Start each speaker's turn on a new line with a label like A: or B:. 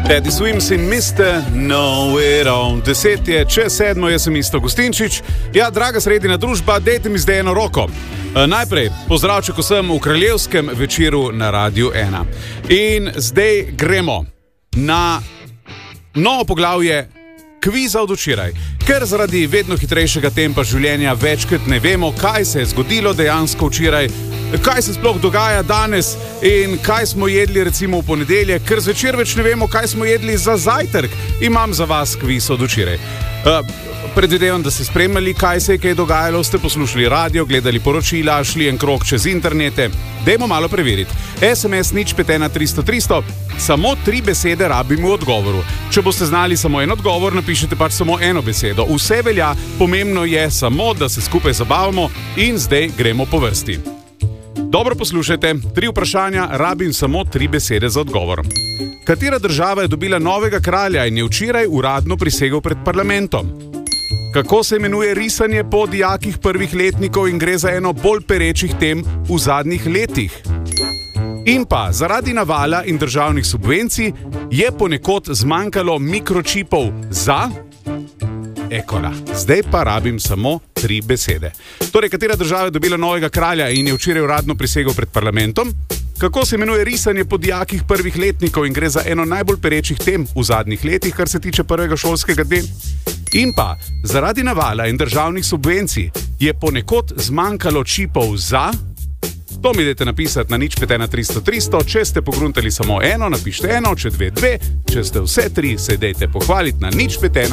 A: Teddy Swims in Mr. Nowhere On. 10 je, čez 7, jaz sem Isto Gustinčič. Ja, draga sredina družba, dejte mi zdaj eno roko. Najprej, pozdravček vsem v kraljevskem večeru na Radiu 1. In zdaj gremo na novo poglavje kviza od včeraj. Ker zaradi vedno hitrejšega tempa življenja večkrat ne vemo, kaj se je zgodilo dejansko včeraj, kaj se sploh dogaja danes in kaj smo jedli recimo v ponedeljek, ker zvečer več ne vemo, kaj smo jedli za zajtrk. Imam za vas kviz od včeraj. Predvidevam, da ste spremljali, kaj se je kaj dogajalo, ste poslušali radio, gledali poročila, šli en krog čez internete. Dajmo malo preveriti. SMS 051300, samo 3 besede rabimo v odgovoru. Če boste znali samo en odgovor, napišete pač samo eno besedo. Vse velja, pomembno je samo, da se skupaj zabavamo in zdaj gremo po vrsti. Dobro poslušajte, 3 vprašanja, rabim samo 3 besede za odgovor. Katera država je dobila novega kralja in je včeraj uradno prisegel pred parlamentom? Kako se imenuje risanje po dijakih prvih letnikov in gre za eno bolj perečih tem v zadnjih letih? In pa, zaradi navala in državnih subvencij je ponekod zmanjkalo mikročipov za... Ekola. Zdaj pa rabim samo 3 besede. Torej, katera država je dobila novega kralja in je včeraj uradno prisegel pred parlamentom? Kako se imenuje risanje po dijakih prvih letnikov in gre za eno najbolj perečih tem v zadnjih letih, kar se tiče prvega šolskega dne? In pa, zaradi navala in državnih subvencij je ponekod zmanjkalo čipov za... To mi dajte napisati na 051300, če ste pogruntali samo eno, napište eno, če 2, če ste vse 3, se dajte pohvaliti na 0513.